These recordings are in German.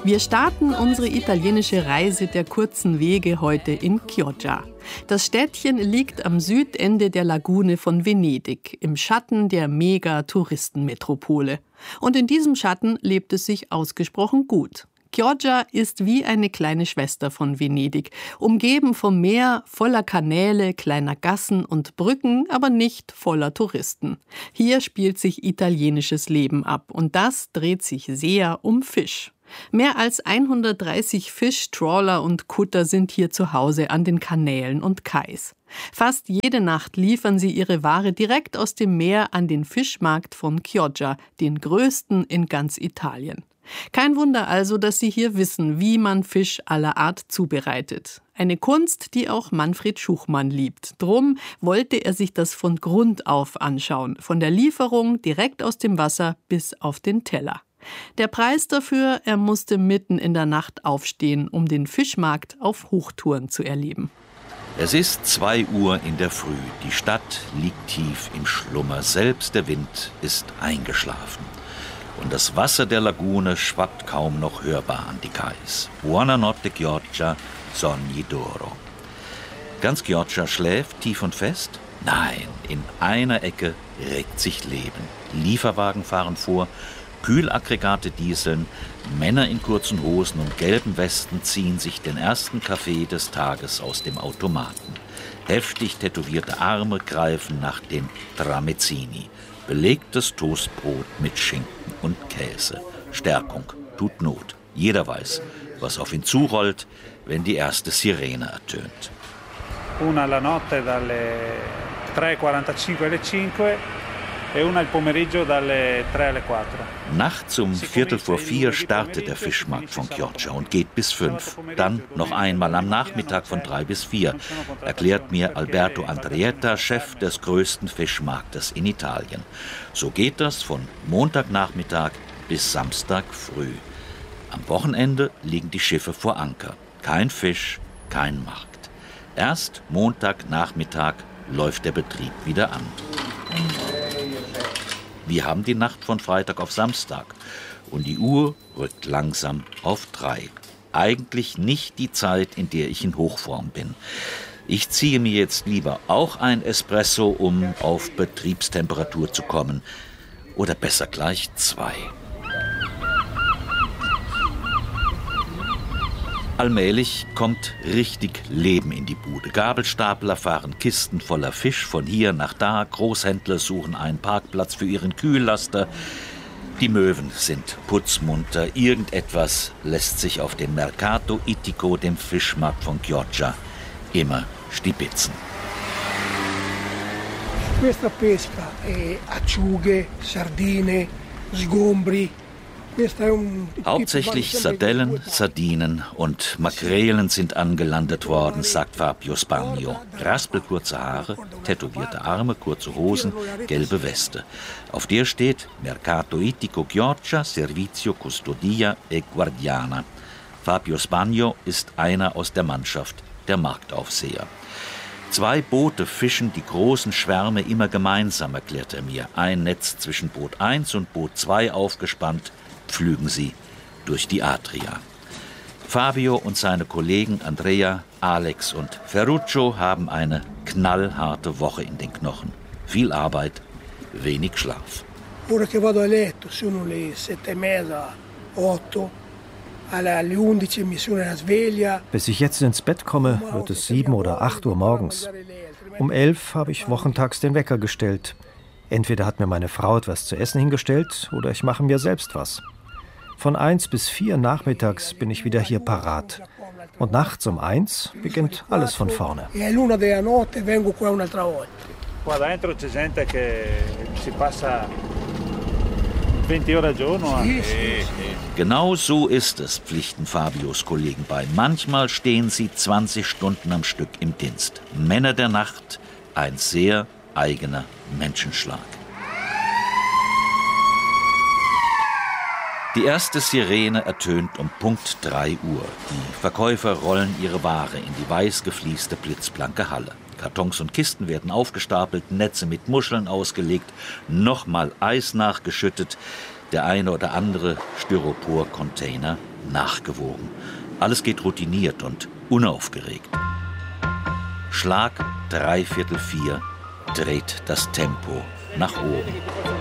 Wir starten unsere italienische Reise der kurzen Wege heute in Chioggia. Das Städtchen liegt am Südende der Lagune von Venedig, im Schatten der Mega-Touristenmetropole. Und in diesem Schatten lebt es sich ausgesprochen gut. Chioggia ist wie eine kleine Schwester von Venedig, umgeben vom Meer, voller Kanäle, kleiner Gassen und Brücken, aber nicht voller Touristen. Hier spielt sich italienisches Leben ab und das dreht sich sehr um Fisch. Mehr als 130 Fischtrawler und Kutter sind hier zu Hause an den Kanälen und Kais. Fast jede Nacht liefern sie ihre Ware direkt aus dem Meer an den Fischmarkt von Chioggia, den größten in ganz Italien. Kein Wunder also, dass sie hier wissen, wie man Fisch aller Art zubereitet. Eine Kunst, die auch Manfred Schuchmann liebt. Drum wollte er sich das von Grund auf anschauen, von der Lieferung direkt aus dem Wasser bis auf den Teller. Der Preis dafür, er musste mitten in der Nacht aufstehen, um den Fischmarkt auf Hochtouren zu erleben. Es ist 2 Uhr in der Früh. Die Stadt liegt tief im Schlummer. Selbst der Wind ist eingeschlafen. Und das Wasser der Lagune schwappt kaum noch hörbar an die Kais. Buonanotte Chioggia, sogni d'oro. Ganz Chioggia schläft tief und fest? Nein, in einer Ecke regt sich Leben. Lieferwagen fahren vor, Kühlaggregate dieseln, Männer in kurzen Hosen und gelben Westen ziehen sich den ersten Kaffee des Tages aus dem Automaten. Heftig tätowierte Arme greifen nach den Tramezzini, belegtes Toastbrot mit Schinken und Käse. Stärkung tut Not. Jeder weiß, was auf ihn zurollt, wenn die erste Sirene ertönt. Una la notte dalle 3:45 alle 5 e una il pomeriggio dalle 3 alle 4. Nachts um 3:45 startet der Fischmarkt von Chioggia und geht bis 5. Dann noch einmal am Nachmittag von 3 bis 4, erklärt mir Alberto Andrietta, Chef des größten Fischmarktes in Italien. So geht das von Montagnachmittag bis Samstag früh. Am Wochenende liegen die Schiffe vor Anker. Kein Fisch, kein Markt. Erst Montagnachmittag läuft der Betrieb wieder an. Wir haben die Nacht von Freitag auf Samstag und die Uhr rückt langsam auf 3. Eigentlich nicht die Zeit, in der ich in Hochform bin. Ich ziehe mir jetzt lieber auch ein Espresso, um auf Betriebstemperatur zu kommen. Oder besser gleich 2. Allmählich kommt richtig Leben in die Bude. Gabelstapler fahren Kisten voller Fisch von hier nach da. Großhändler suchen einen Parkplatz für ihren Kühllaster. Die Möwen sind putzmunter. Irgendetwas lässt sich auf dem Mercato Ittico, dem Fischmarkt von Chioggia, immer stibitzen. Questa pesca è acciughe, sardine, sgombri. Hauptsächlich Sardellen, Sardinen und Makrelen sind angelandet worden, sagt Fabio Spagno. Raspelkurze Haare, tätowierte Arme, kurze Hosen, gelbe Weste. Auf der steht Mercato Ittico Chioggia, Servizio Custodia e Guardiana. Fabio Spagno ist einer aus der Mannschaft, der Marktaufseher. 2 Boote fischen die großen Schwärme immer gemeinsam, erklärt er mir. Ein Netz zwischen Boot 1 und Boot 2 aufgespannt, pflügen sie durch die Adria. Fabio und seine Kollegen Andrea, Alex und Ferruccio haben eine knallharte Woche in den Knochen. Viel Arbeit, wenig Schlaf. Ora che vado a letto sono le 7:30, 8. Alle 11 mi suona la sveglia. Bis ich jetzt ins Bett komme, wird es 7 oder 8 Uhr morgens. Um 11 habe ich wochentags den Wecker gestellt. Entweder hat mir meine Frau etwas zu essen hingestellt oder ich mache mir selbst was. Von 1 bis 4 nachmittags bin ich wieder hier parat. Und nachts um 1 beginnt alles von vorne. Qua dentro c'è gente che si passa 20 ore al giorno. Genau so ist es, pflichten Fabios Kollegen bei. Manchmal stehen sie 20 Stunden am Stück im Dienst. Männer der Nacht, ein sehr eigener Menschenschlag. Die erste Sirene ertönt um Punkt 3 Uhr. Die Verkäufer rollen ihre Ware in die weiß geflieste blitzblanke Halle. Kartons und Kisten werden aufgestapelt, Netze mit Muscheln ausgelegt, nochmal Eis nachgeschüttet. Der eine oder andere Styropor-Container nachgewogen. Alles geht routiniert und unaufgeregt. Schlag 3/4 dreht das Tempo nach oben.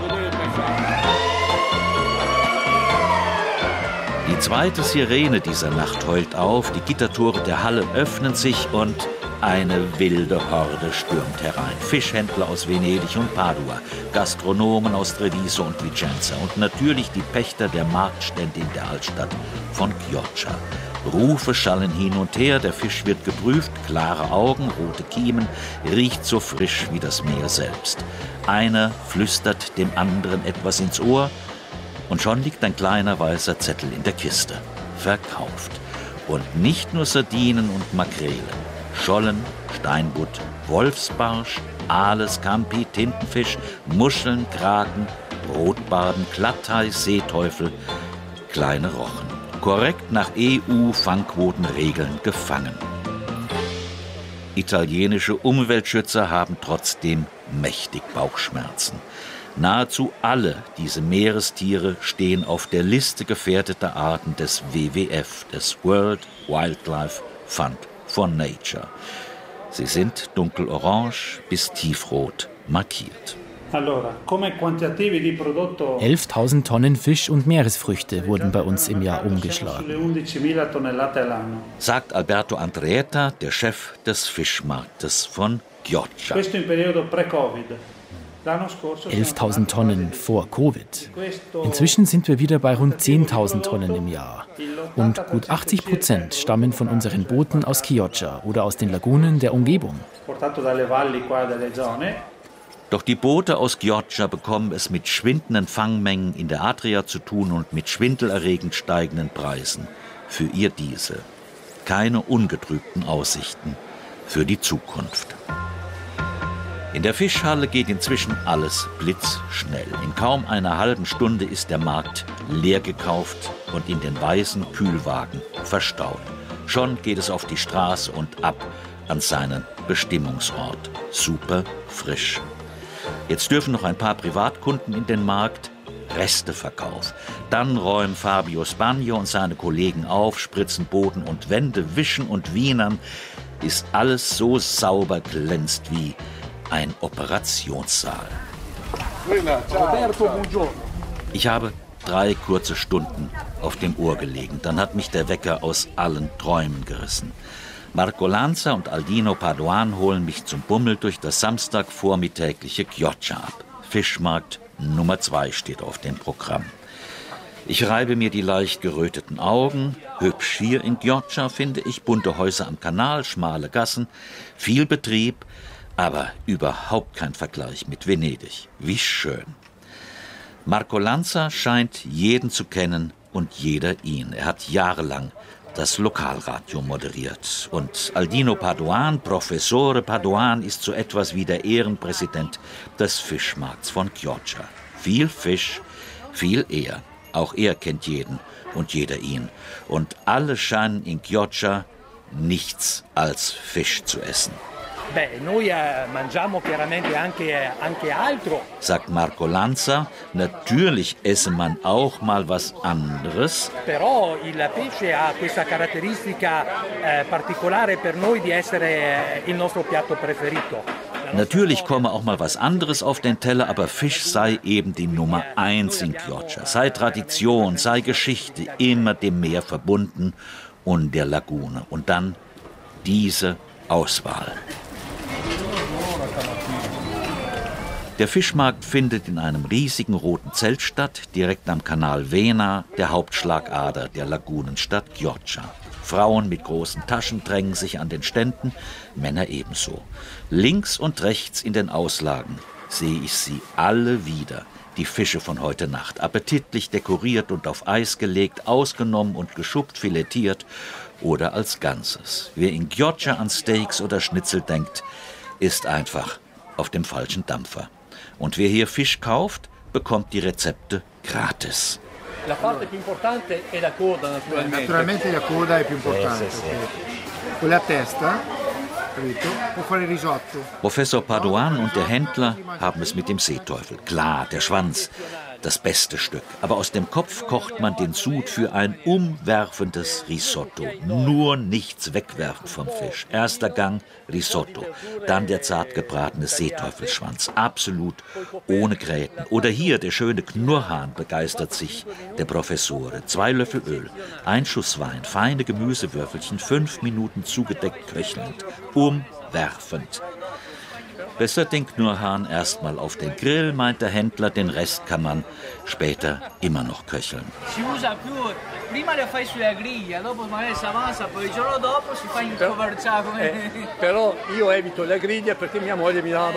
Die zweite Sirene dieser Nacht heult auf, die Gittertore der Halle öffnen sich und eine wilde Horde stürmt herein. Fischhändler aus Venedig und Padua, Gastronomen aus Treviso und Vicenza und natürlich die Pächter der Marktstände in der Altstadt von Chioggia. Rufe schallen hin und her, der Fisch wird geprüft, klare Augen, rote Kiemen, riecht so frisch wie das Meer selbst. Einer flüstert dem anderen etwas ins Ohr und schon liegt ein kleiner weißer Zettel in der Kiste. Verkauft. Und nicht nur Sardinen und Makrelen. Schollen, Steinbutt, Wolfsbarsch, Aale, Scampi, Tintenfisch, Muscheln, Kraken, Rotbarben, Glatthai, Seeteufel, kleine Rochen. Korrekt nach EU-Fangquotenregeln gefangen. Italienische Umweltschützer haben trotzdem mächtig Bauchschmerzen. Nahezu alle diese Meerestiere stehen auf der Liste gefährdeter Arten des WWF, des World Wildlife Fund for Nature. Sie sind dunkelorange bis tiefrot markiert. 11.000 Tonnen Fisch und Meeresfrüchte wurden bei uns im Jahr umgeschlagen, sagt Alberto Andreetta, der Chef des Fischmarktes von Chioggia. 11.000 Tonnen vor Covid. Inzwischen sind wir wieder bei rund 10.000 Tonnen im Jahr. Und gut 80% stammen von unseren Booten aus Chioggia oder aus den Lagunen der Umgebung. Doch die Boote aus Chioggia bekommen es mit schwindenden Fangmengen in der Adria zu tun und mit schwindelerregend steigenden Preisen für ihr Diesel. Keine ungetrübten Aussichten für die Zukunft. In der Fischhalle geht inzwischen alles blitzschnell. In kaum einer halben Stunde ist der Markt leer gekauft und in den weißen Kühlwagen verstaut. Schon geht es auf die Straße und ab an seinen Bestimmungsort. Super frisch. Jetzt dürfen noch ein paar Privatkunden in den Markt. Resteverkauf. Dann räumen Fabio Spagno und seine Kollegen auf, spritzen Boden und Wände, wischen und wienern. Ist alles so sauber glänzt wie ein Operationssaal. Ich habe 3 kurze Stunden auf dem Ohr gelegen. Dann hat mich der Wecker aus allen Träumen gerissen. Marco Lanza und Aldino Paduan holen mich zum Bummel durch das samstagvormittägliche Chioggia ab. Fischmarkt Nummer 2 steht auf dem Programm. Ich reibe mir die leicht geröteten Augen. Hübsch hier in Chioggia, finde ich. Bunte Häuser am Kanal, schmale Gassen, viel Betrieb. Aber überhaupt kein Vergleich mit Venedig. Wie schön. Marco Lanza scheint jeden zu kennen und jeder ihn. Er hat jahrelang das Lokalradio moderiert. Und Aldino Paduan, Professore Paduan, ist so etwas wie der Ehrenpräsident des Fischmarkts von Chioggia. Viel Fisch, viel er. Auch er kennt jeden und jeder ihn. Und alle scheinen in Chioggia nichts als Fisch zu essen. Sagt Marco Lanza, natürlich esse man auch mal was anderes. Natürlich komme auch mal was anderes auf den Teller, aber Fisch sei eben die Nummer 1 in Chioggia. Sei Tradition, sei Geschichte, immer dem Meer verbunden und der Lagune. Und dann diese Auswahl. Der Fischmarkt findet in einem riesigen roten Zelt statt, direkt am Kanal Vena, der Hauptschlagader der Lagunenstadt Chioggia. Frauen mit großen Taschen drängen sich an den Ständen, Männer ebenso. Links und rechts in den Auslagen sehe ich sie alle wieder, die Fische von heute Nacht, appetitlich dekoriert und auf Eis gelegt, ausgenommen und geschuppt, filetiert oder als Ganzes. Wer in Chioggia an Steaks oder Schnitzel denkt, ist einfach auf dem falschen Dampfer. Und wer hier Fisch kauft, bekommt die Rezepte gratis. La parte più importante è la coda, naturalmente la coda è più importante. Con la testa, capito? Può fare risotto. Professor Paduan und der Händler haben es mit dem Seeteufel. Klar, der Schwanz. das beste Stück. Aber aus dem Kopf kocht man den Sud für ein umwerfendes Risotto. Nur nichts wegwerfen vom Fisch. Erster Gang Risotto, dann der zart gebratene Seeteufelsschwanz. Absolut ohne Gräten. Oder hier der schöne Knurrhahn, begeistert sich der Professore. 2 Löffel Öl, 1 Schuss Wein, feine Gemüsewürfelchen, 5 Minuten zugedeckt köchelnd. Umwerfend. Besser den Knurrhahn erstmal auf den Grill, meint der Händler, den Rest kann man später immer noch köcheln. Si usa più, prima le fai sulla griglia, dopo magari si avanza, poi il giorno dopo si fa in covercià come... Però io evito la griglia perché mia moglie mi dava